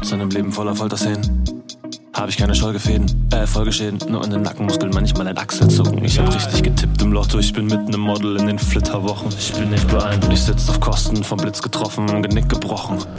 einem Leben voller Folterszenen habe ich keine Folgeschäden, nur in den Nackenmuskeln manchmal ein Achselzucken. Ich hab richtig getippt im Lotto, ich bin mitten im Model in den Flitterwochen. Ich bin nicht beeindruckt, ich sitz auf Kosten, vom Blitz getroffen, Genick gebrochen.